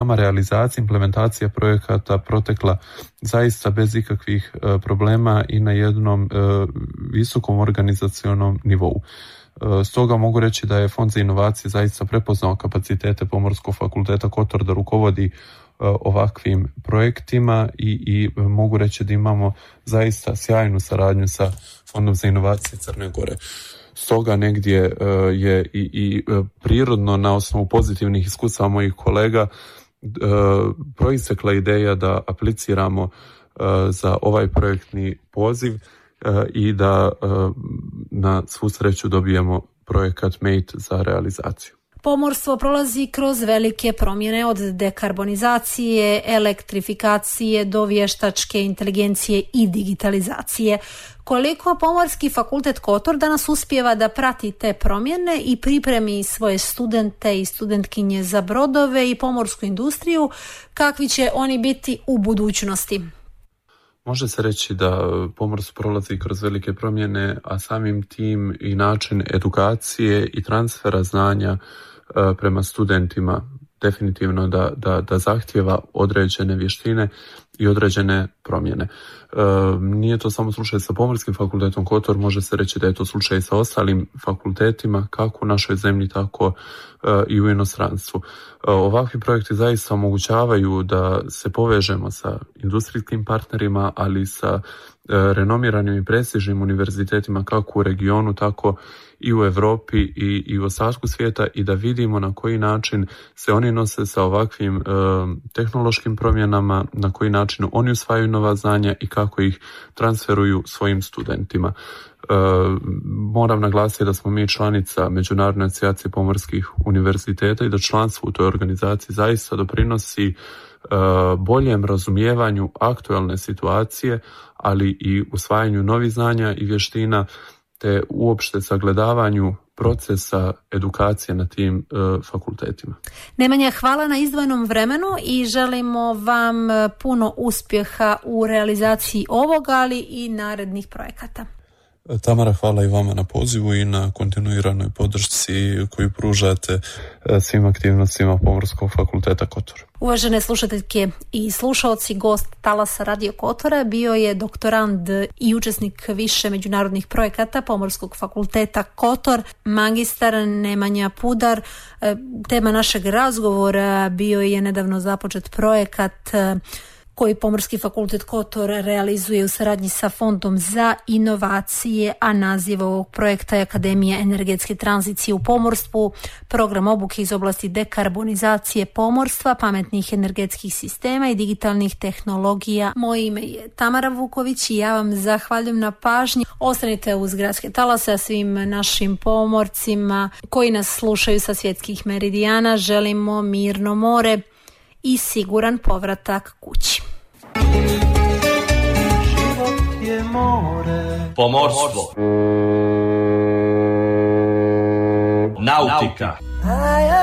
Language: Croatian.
sama realizacija, implementacija projekata protekla zaista bez ikakvih problema i na jednom visokom organizacionom nivou. Stoga mogu reći da je Fond za inovacije zaista prepoznao kapacitete Pomorskog fakulteta Kotor da rukovodi ovakvim projektima i mogu reći da imamo zaista sjajnu saradnju sa Fondom za inovacije Crne Gore. Stoga negdje je i prirodno na osnovu pozitivnih iskustava mojih kolega proistekla ideja da apliciramo za ovaj projektni poziv i da na svu sreću dobijemo projekat MATE za realizaciju. Pomorstvo prolazi kroz velike promjene od dekarbonizacije, elektrifikacije do vještačke inteligencije i digitalizacije. Koliko Pomorski fakultet Kotor danas uspijeva da prati te promjene i pripremi svoje studente i studentkinje za brodove i pomorsku industriju, kakvi će oni biti u budućnosti? Može se reći da pomorstvo prolazi kroz velike promjene, a samim tim i način edukacije i transfera znanja prema studentima definitivno da zahtijeva određene vještine i određene promjene. Nije to samo slučaj sa Pomorskim fakultetom Kotor, može se reći da je to slučaj sa ostalim fakultetima, kako u našoj zemlji, tako i u inostranstvu. Ovakvi projekti zaista omogućavaju da se povežemo sa industrijskim partnerima, ali sa renomiranim i prestižnim univerzitetima kako u regionu, tako i u Europi i u ostatku svijeta i da vidimo na koji način se oni nose sa ovakvim tehnološkim promjenama, na koji način oni usvajaju nova znanja i kako ih transferuju svojim studentima. Moram naglasiti da smo mi članica Međunarodne asocijacije pomorskih univerziteta i da članstvo u toj organizaciji zaista doprinosi boljem razumijevanju aktualne situacije, ali i usvajanju novih znanja i vještina, te uopšte sagledavanju procesa edukacije na tim fakultetima. Nemanja, hvala na izdvojenom vremenu i želimo vam puno uspjeha u realizaciji ovoga, ali i narednih projekata. Tamara, hvala i vama na pozivu i na kontinuiranoj podršci koju pružate svim aktivnostima Pomorskog fakulteta Kotor. Uvažene slušateljke i slušalci, gost Talasa Radio Kotora bio je doktorand i učesnik više međunarodnih projekata Pomorskog fakulteta Kotor, magistar Nemanja Pudar. Tema našeg razgovora bio je nedavno započet projekat koji Pomorski fakultet Kotor realizuje u saradnji sa Fondom za inovacije, a naziv ovog projekta je Akademija energetske tranzicije u pomorstvu, program obuke iz oblasti dekarbonizacije pomorstva, pametnih energetskih sistema i digitalnih tehnologija. Moje ime je Tamara Vuković i ja vam zahvaljujem na pažnji. Ostanite uz Gradske talase, a svim našim pomorcima koji nas slušaju sa svjetskih meridijana želimo mirno more i siguran povratak kući. Život je more. Pomorstvo. Nautika.